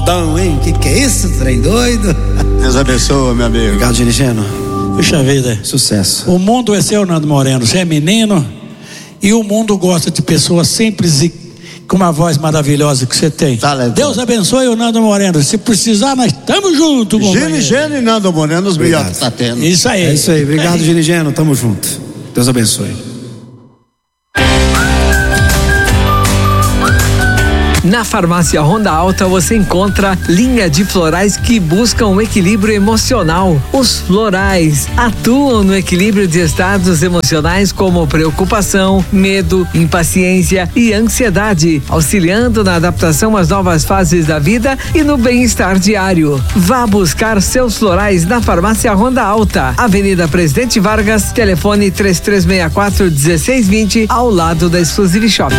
modão, hein? Que é isso, trem doido? Deus abençoe, meu amigo. Obrigado, Girigeno. Puxa vida. Sucesso. O mundo é seu, Nando Moreno. Você é menino e o mundo gosta de pessoas simples e com uma voz maravilhosa que você tem. Deus abençoe o Nando Moreno. Se precisar, nós estamos juntos, Girigeno e Nando Moreno, os melhores que tá tendo. Isso aí. É isso aí. Obrigado, Girigeno. Tamo junto. Deus abençoe. Na Farmácia Ronda Alta você encontra linha de florais que buscam um equilíbrio emocional. Os florais atuam no equilíbrio de estados emocionais como preocupação, medo, impaciência e ansiedade, auxiliando na adaptação às novas fases da vida e no bem-estar diário. Vá buscar seus florais na Farmácia Ronda Alta, Avenida Presidente Vargas, telefone 3364-1620, ao lado da Exclusive Shop.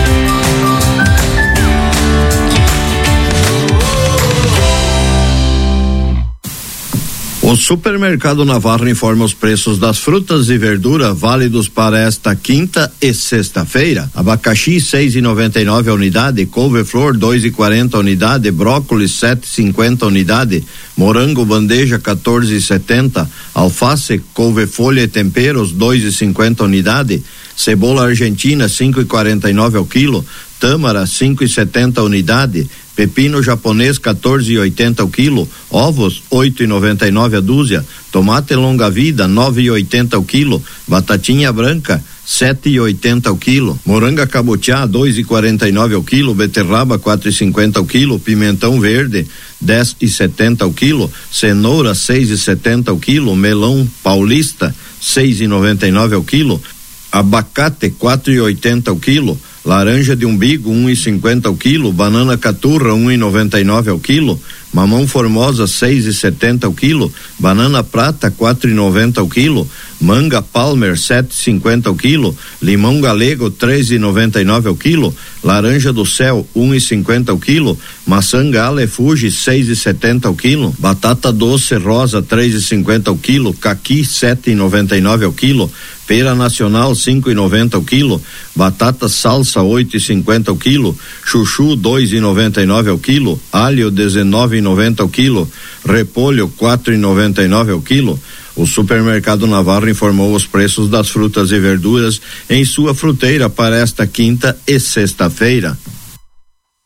O Supermercado Navarro informa os preços das frutas e verduras válidos para esta quinta e sexta-feira. Abacaxi 6,99 a unidade, couve-flor 2,40 a unidade, brócolis 7,50 a unidade, morango bandeja 14,70, alface, couve-folha e temperos 2,50 a unidade, cebola argentina 5,49 ao quilo, tâmara 5,70 a unidade, pepino japonês 14,80 ao quilo, ovos 8,99 a dúzia, tomate longa vida 9,80 ao quilo, batatinha branca 7,80 ao quilo, moranga cabutiá 2,49 ao quilo, beterraba 4,50 ao quilo, pimentão verde 10,70 ao quilo, cenoura 6,70 ao quilo, melão paulista 6,99 ao quilo, abacate 4,80 ao quilo, laranja de umbigo 1,50 ao quilo, banana caturra 1,99 ao quilo, mamão formosa 6,70 ao quilo, banana prata 4,90 ao quilo, manga palmer 7,50 ao quilo, limão galego 3,99 ao quilo, laranja do céu 1,50 ao quilo, maçã gala e fuji 6,70 ao quilo, batata doce rosa 3,50 ao quilo, caqui 7,99 ao quilo, pera nacional 5,90 ao quilo, batata salsa 8,50 ao quilo, chuchu 2,99 ao quilo, alho 19,90 ao quilo, repolho 4,99 ao quilo. O Supermercado Navarro informou os preços das frutas e verduras em sua fruteira para esta quinta e sexta-feira.